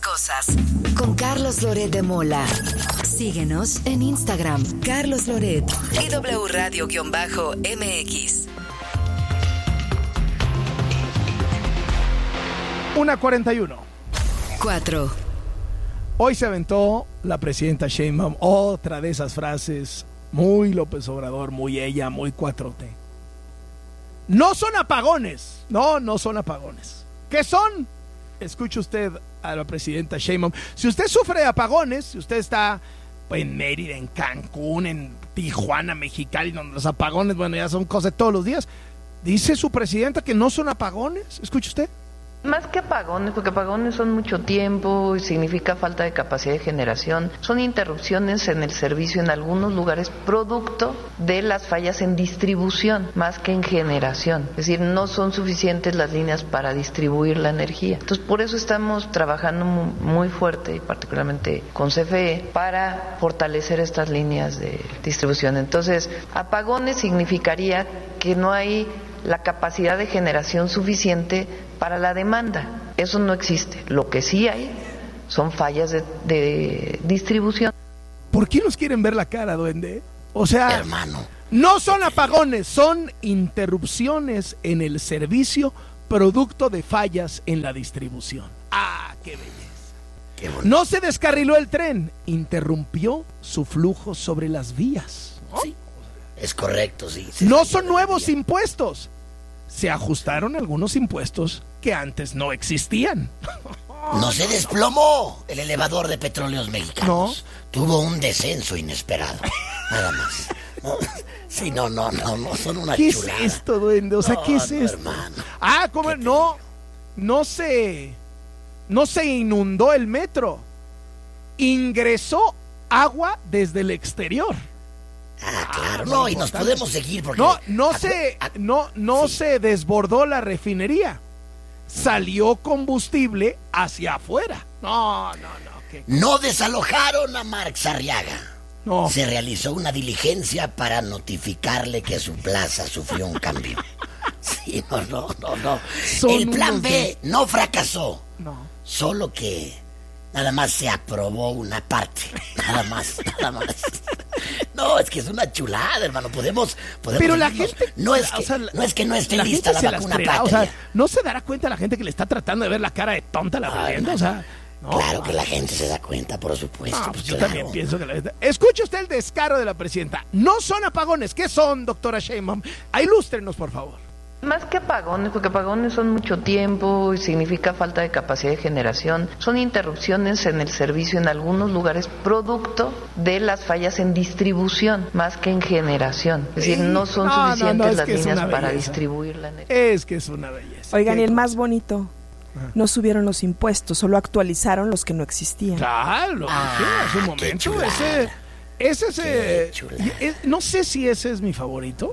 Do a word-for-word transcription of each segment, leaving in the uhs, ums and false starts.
cosas con Carlos Loret de Mola. Síguenos en Instagram, Carlos Loret y W Radio-M X. una cuarenta y uno. cuatro. Hoy se aventó la presidenta Sheinbaum otra de esas frases muy López Obrador, muy ella, muy cuatro T. No son apagones. No, no son apagones. ¿Qué son? Escuche usted a la presidenta Sheinbaum. Si usted sufre de apagones, si usted está en Mérida, en Cancún, en Tijuana, Mexicali, donde los apagones, bueno, ya son cosas de todos los días, dice su presidenta que no son apagones. Escuche usted. Más que apagones, porque apagones son mucho tiempo y significa falta de capacidad de generación, son interrupciones en el servicio en algunos lugares producto de las fallas en distribución, más que en generación. Es decir, no son suficientes las líneas para distribuir la energía. Entonces, por eso estamos trabajando muy fuerte, y particularmente con C F E, para fortalecer estas líneas de distribución. Entonces, apagones significaría que no hay la capacidad de generación suficiente para la demanda. Eso no existe. Lo que sí hay son fallas de, de distribución. ¿Por qué nos quieren ver la cara, duende? O sea, hermano, no son apagones, son interrupciones en el servicio producto de fallas en la distribución. ¡Ah, qué belleza! Qué bonito. No se descarriló el tren, interrumpió su flujo sobre las vías. ¿No? Sí, es correcto, sí. No son nuevos impuestos. Se ajustaron algunos impuestos que antes no existían. No se desplomó el elevador de Petróleos Mexicanos. No. Tuvo un descenso inesperado. Nada más. No, sí, no, no, no, no, son una ¿Qué chulada. es esto, duende? O sea, no, ¿qué es no, esto? Hermano. Ah, ¿cómo? No, no se, no se inundó el metro. Ingresó agua desde el exterior. Ah, claro, no, y nos podemos seguir porque... No, no a, se, a, no, no sí. se desbordó la refinería. Salió combustible hacia afuera. No, no, no. ¿qué? No desalojaron a Marx Arriaga. No. Se realizó una diligencia para notificarle que su plaza sufrió un cambio. Sí, no, no, no, no. Son El plan B de... no fracasó. No. Solo que nada más se aprobó una parte. Nada más, nada más. No, es que es una chulada, hermano. Podemos, podemos. Pero la irnos. gente, no es que, o sea, no es que no esté la lista la se vacuna las patria. O sea, no se dará cuenta la gente que le está tratando de ver la cara de tonta a la vivienda. O sea, no, claro no, que la gente se da cuenta, por supuesto. No, pues yo claro. también pienso que la gente... Escuche usted el descaro de la presidenta. No son apagones. ¿Qué son, doctora Sheinbaum? Ilústrenos, por favor. Más que apagones, porque apagones son mucho tiempo y significa falta de capacidad de generación, son interrupciones en el servicio en algunos lugares producto de las fallas en distribución, más que en generación. Es decir, no son no, suficientes no, no, es las que es líneas una para belleza. distribuir la energía. Es que es una belleza. Oigan, y el ¿Qué? más bonito, no subieron los impuestos, solo actualizaron los que no existían. Claro, lo Ah, dije en su qué momento. chulada. Ese, ese, ese Qué chulada. eh, no sé si ese es mi favorito.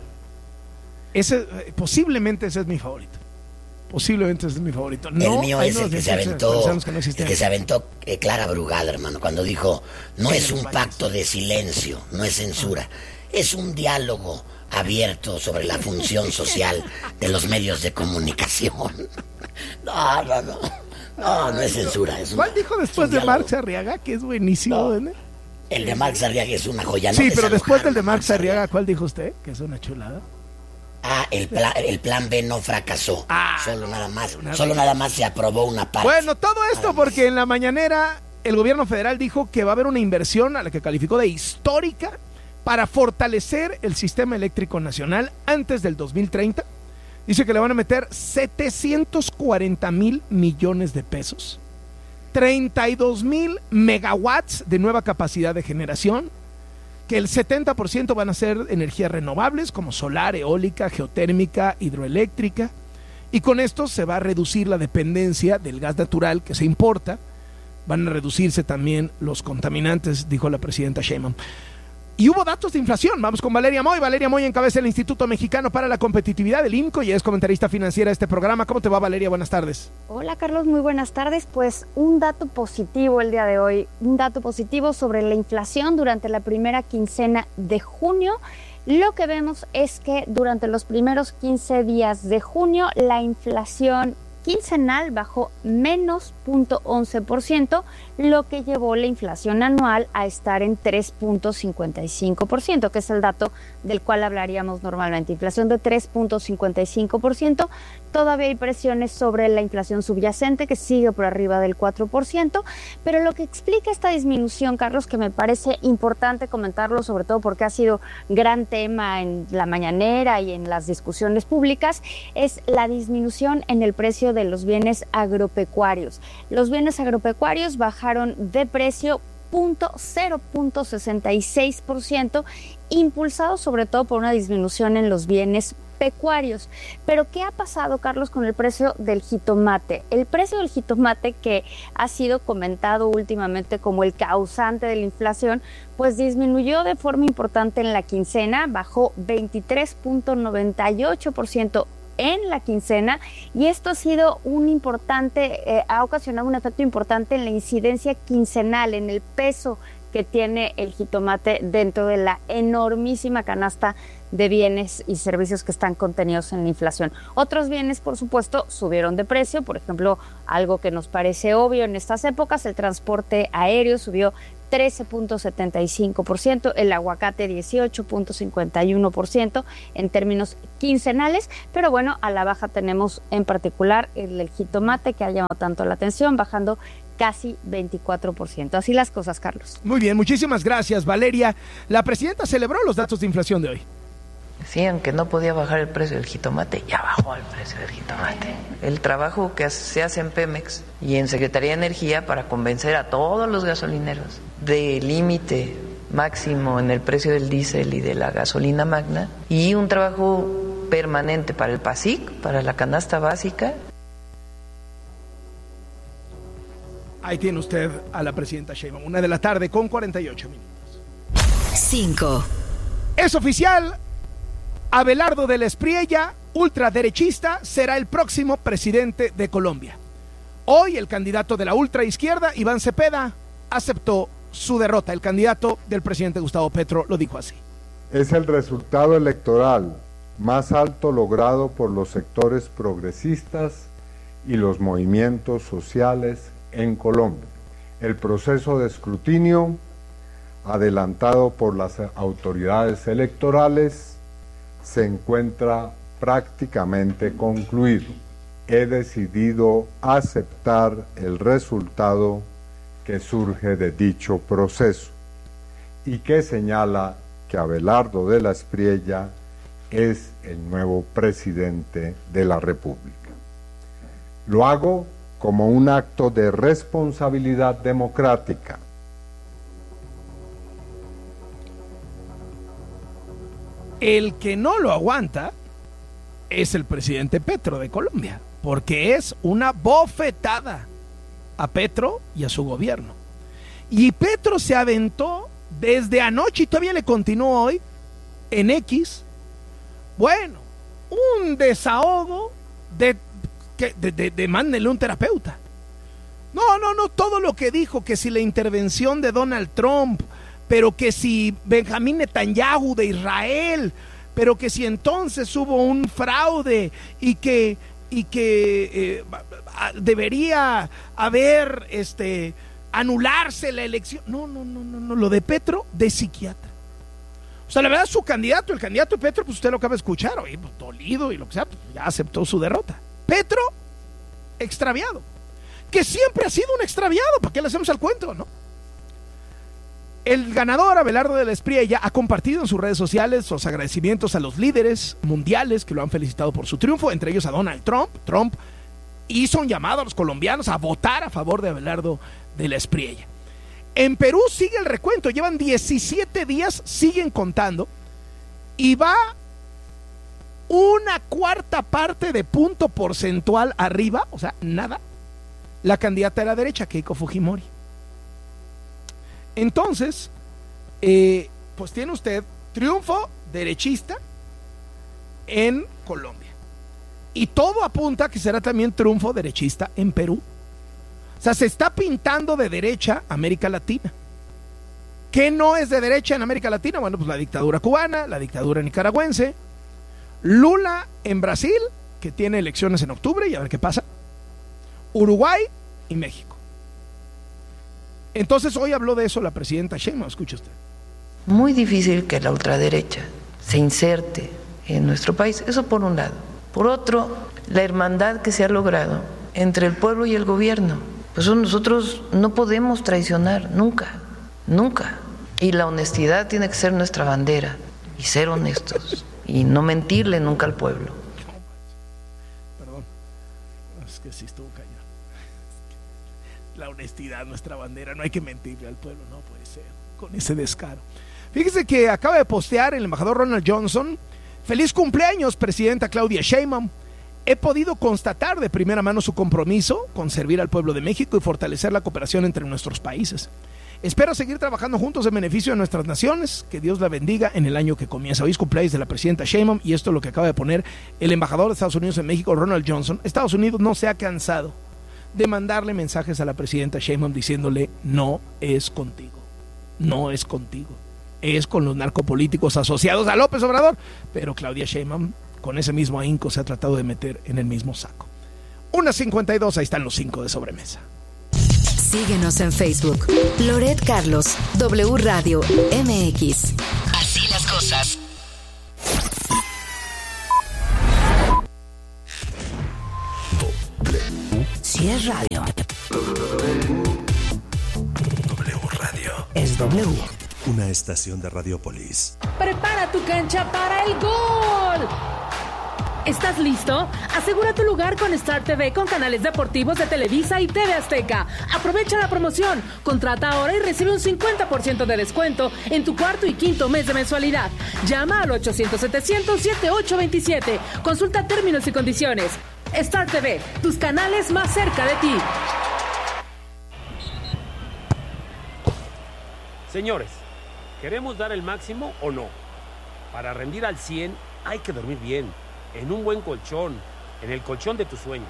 Ese, eh, posiblemente ese es mi favorito. Posiblemente ese es mi favorito. No, el mío hay es unos el que se derechos aventó, actualizados que no el existían. que se aventó eh, Clara Brugada, hermano, cuando dijo, no En es los un valles. pacto de silencio, no es censura, es un diálogo abierto sobre la función social de los medios de comunicación. No, no, no, no, no es censura. Es ¿Cuál una, dijo después es un de diálogo. Marx Arriaga? Que es buenísimo. No. ¿Verdad? El de Marx Arriaga es una joya. No Sí, pero después del de desalojaron a Marx Arriaga, ¿cuál dijo usted? Que es una chulada. Ah, el, pla- el plan B no fracasó. Ah, solo nada más, una solo vez. nada más se aprobó una parte. Bueno, todo esto Nada porque en la mañanera el gobierno federal dijo que va a haber una inversión a la que calificó de histórica para fortalecer el sistema eléctrico nacional antes del dos mil treinta. Dice que le van a meter setecientos cuarenta mil millones de pesos, treinta y dos mil megawatts de nueva capacidad de generación, que el setenta por ciento van a ser energías renovables como solar, eólica, geotérmica, hidroeléctrica, y con esto se va a reducir la dependencia del gas natural que se importa. Van a reducirse también los contaminantes, dijo la presidenta Sheinbaum. Y hubo datos de inflación. Vamos con Valeria Moy. Valeria Moy encabeza el Instituto Mexicano para la Competitividad del I M C O y es comentarista financiera de este programa. ¿Cómo te va, Valeria? Buenas tardes. Hola, Carlos, muy buenas tardes. Pues un dato positivo el día de hoy, un dato positivo sobre la inflación durante la primera quincena de junio. Lo que vemos es que durante los primeros quince días de junio la inflación quincenal bajó menos cero punto once por ciento, lo que llevó la inflación anual a estar en tres punto cincuenta y cinco por ciento, que es el dato del cual hablaríamos normalmente. Inflación de tres punto cincuenta y cinco por ciento. Todavía hay presiones sobre la inflación subyacente, que sigue por arriba del cuatro por ciento, pero lo que explica esta disminución, Carlos, que me parece importante comentarlo, sobre todo porque ha sido gran tema en la mañanera y en las discusiones públicas, es la disminución en el precio de los bienes agropecuarios. Los bienes agropecuarios bajaron de precio cero punto sesenta y seis por ciento, impulsado sobre todo por una disminución en los bienes pecuarios. Pero ¿qué ha pasado, Carlos, con el precio del jitomate? El precio del jitomate, que ha sido comentado últimamente como el causante de la inflación, pues disminuyó de forma importante en la quincena, bajó veintitrés punto noventa y ocho por ciento en la quincena, y esto ha sido un importante, eh, ha ocasionado un efecto importante en la incidencia quincenal, en el peso que tiene el jitomate dentro de la enormísima canasta de bienes y servicios que están contenidos en la inflación. Otros bienes, por supuesto, subieron de precio. Por ejemplo, algo que nos parece obvio en estas épocas, el transporte aéreo subió trece punto setenta y cinco por ciento, el aguacate dieciocho punto cincuenta y uno por ciento en términos quincenales, pero bueno, a la baja tenemos en particular el, el jitomate, que ha llamado tanto la atención, bajando casi veinticuatro por ciento. Así las cosas, Carlos. Muy bien, muchísimas gracias, Valeria. La presidenta celebró los datos de inflación de hoy. Sí, aunque no podía bajar el precio del jitomate, ya bajó el precio del jitomate. El trabajo que se hace en Pemex y en Secretaría de Energía para convencer a todos los gasolineros de límite máximo en el precio del diésel y de la gasolina magna, y un trabajo permanente para el PASIC, para la canasta básica. Ahí tiene usted a la presidenta Sheinbaum, una de la tarde con cuarenta y ocho minutos. cinco. Es oficial. Abelardo de la Espriella, ultraderechista, será el próximo presidente de Colombia. Hoy el candidato de la ultraizquierda, Iván Cepeda, aceptó su derrota. El candidato del presidente Gustavo Petro lo dijo así. Es el resultado electoral más alto logrado por los sectores progresistas y los movimientos sociales en Colombia. El proceso de escrutinio, adelantado por las autoridades electorales, se encuentra prácticamente concluido. He decidido aceptar el resultado que surge de dicho proceso y que señala que Abelardo de la Espriella es el nuevo presidente de la República. Lo hago como un acto de responsabilidad democrática. El que no lo aguanta es el presidente Petro de Colombia, porque es una bofetada a Petro y a su gobierno. Y Petro se aventó desde anoche y todavía le continúa hoy en X. Bueno, un desahogo de que de, de, de mándenle un terapeuta. No, no, no, todo lo que dijo, que si la intervención de Donald Trump, pero que si Benjamín Netanyahu de Israel, pero que si entonces hubo un fraude y que y que eh, debería haber este anularse la elección. No, no, no, no, no, lo de Petro de psiquiatra. O sea, la verdad, su candidato, el candidato de Petro, pues usted lo acaba de escuchar, oye, pues, dolido y lo que sea, pues, ya aceptó su derrota. Petro, extraviado, que siempre ha sido un extraviado, ¿para qué le hacemos al cuento, no? El ganador, Abelardo de la Espriella, ha compartido en sus redes sociales sus agradecimientos a los líderes mundiales que lo han felicitado por su triunfo, entre ellos a Donald Trump. Trump hizo un llamado a los colombianos a votar a favor de Abelardo de la Espriella. En Perú sigue el recuento, llevan diecisiete días, siguen contando, y va una cuarta parte de punto porcentual arriba, o sea, nada, la candidata de la derecha, Keiko Fujimori. Entonces, eh, pues tiene usted triunfo derechista en Colombia. Y todo apunta a que será también triunfo derechista en Perú. O sea, se está pintando de derecha América Latina. ¿Qué no es de derecha en América Latina? Bueno, pues la dictadura cubana, la dictadura nicaragüense, Lula en Brasil, que tiene elecciones en octubre y a ver qué pasa. Uruguay y México. Entonces hoy habló de eso la presidenta Sheinbaum, escuche usted. Muy difícil que la ultraderecha se inserte en nuestro país, eso por un lado. Por otro, la hermandad que se ha logrado entre el pueblo y el gobierno. Pues nosotros no podemos traicionar, nunca, nunca. Y la honestidad tiene que ser nuestra bandera, y ser honestos, y no mentirle nunca al pueblo. Perdón, es que sí estuvo cañón. La honestidad, nuestra bandera, no hay que mentirle al pueblo, no puede ser, con ese descaro. Fíjese que acaba de postear el embajador Ronald Johnson: feliz cumpleaños, presidenta Claudia Sheinbaum. He podido constatar de primera mano su compromiso con servir al pueblo de México y fortalecer la cooperación entre nuestros países. Espero seguir trabajando juntos en beneficio de nuestras naciones. Que Dios la bendiga en el año que comienza. Hoy es cumpleaños de la presidenta Sheinbaum y esto es lo que acaba de poner el embajador de Estados Unidos en México, Ronald Johnson. Estados Unidos no se ha cansado de mandarle mensajes a la presidenta Sheinbaum diciéndole: no es contigo, no es contigo, es con los narcopolíticos asociados a López Obrador. Pero Claudia Sheinbaum, con ese mismo ahínco, se ha tratado de meter en el mismo saco. una cincuenta y dos, ahí están los cinco de sobremesa. Síguenos en Facebook, Loret Carlos, W Radio M X. Así las cosas. Si es radio, W Radio. Es W. Una estación de Radiopolis. Prepara tu cancha para el gol. ¿Estás listo? Asegura tu lugar con Star T V con canales deportivos de Televisa y T V Azteca. Aprovecha la promoción. Contrata ahora y recibe un cincuenta por ciento de descuento en tu cuarto y quinto mes de mensualidad. Llama al ochocientos, setecientos, setenta y ocho veintisiete. Consulta términos y condiciones. Star T V, tus canales más cerca de ti. Señores, ¿queremos dar el máximo o no? Para rendir al cien hay que dormir bien, en un buen colchón, en el colchón de tus sueños.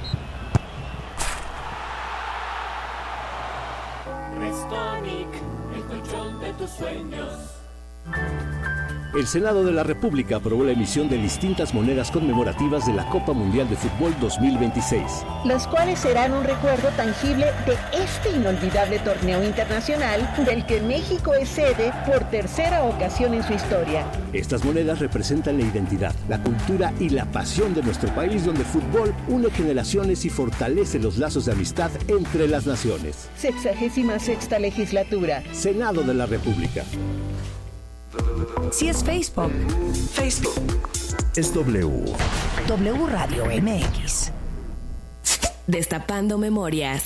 Restonic, el colchón de tus sueños. El Senado de la República aprobó la emisión de distintas monedas conmemorativas de la Copa Mundial de Fútbol dos mil veintiséis. Las cuales serán un recuerdo tangible de este inolvidable torneo internacional del que México es sede por tercera ocasión en su historia. Estas monedas representan la identidad, la cultura y la pasión de nuestro país, donde el fútbol une generaciones y fortalece los lazos de amistad entre las naciones. Sexagésima sexta legislatura. Senado de la República. Si es Facebook, Facebook es W. W Radio M X. Destapando memorias.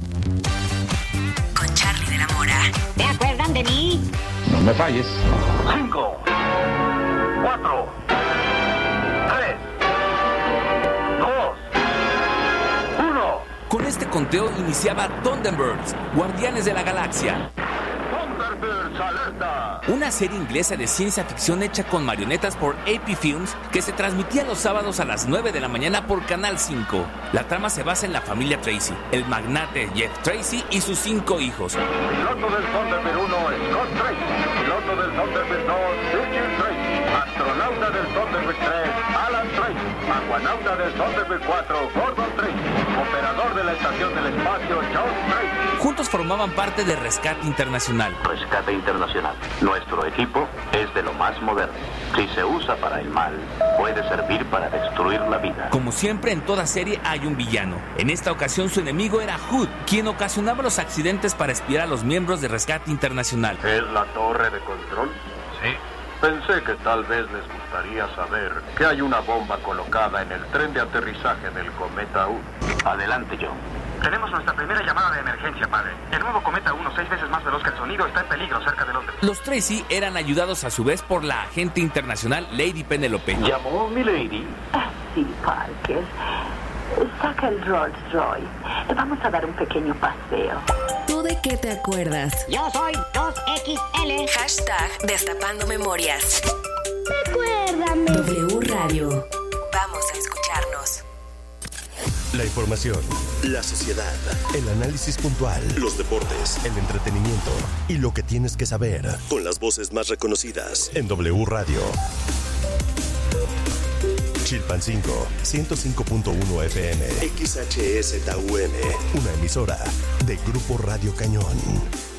Con Charlie de la Mora. ¿Te acuerdan de mí? No me falles. Cinco, cuatro, tres, dos, uno. Con este conteo iniciaba Thunderbirds, Guardianes de la Galaxia. Alerta. Una serie inglesa de ciencia ficción hecha con marionetas por A P Films que se transmitía los sábados a las nueve de la mañana por Canal cinco. La trama se basa en la familia Tracy, el magnate Jeff Tracy y sus cinco hijos. Piloto del Thunderbird uno, Scott Tracy. Piloto del Thunderbird dos, Richard Tracy. Astronauta del Thunderbird tres, Alan Tracy. Aguanauta del Thunderbird cuatro, Gordon Tracy. Operador de la estación del espacio, John Tracy. Juntos formaban parte de Rescate Internacional. Rescate Internacional. Nuestro equipo es de lo más moderno. Si se usa para el mal, puede servir para destruir la vida. Como siempre en toda serie hay un villano. En esta ocasión su enemigo era Hood, quien ocasionaba los accidentes para espiar a los miembros de Rescate Internacional. ¿Es la torre de control? Sí. Pensé que tal vez les gustaría saber que hay una bomba colocada en el tren de aterrizaje del Cometa uno. Adelante, John. Tenemos nuestra primera llamada de emergencia, padre. El nuevo Cometa uno, seis veces más veloz que el sonido, está en peligro cerca de Londres. Los Tracy eran ayudados a su vez por la agente internacional Lady Penelope. ¿Llamó mi Lady? Ah, sí, Parker. Saca el Rolls Royce. Vamos a dar un pequeño paseo. ¿Tú de qué te acuerdas? Yo soy dos equis ele. Hashtag Destapando Memorias. Recuérdame. W Radio. Vamos a escucharnos. La información, la sociedad, el análisis puntual, los deportes, el entretenimiento y lo que tienes que saber con las voces más reconocidas en W Radio. Chilpancingo, ciento cinco punto uno F M. X H S T U M. Una emisora de Grupo Radio Cañón.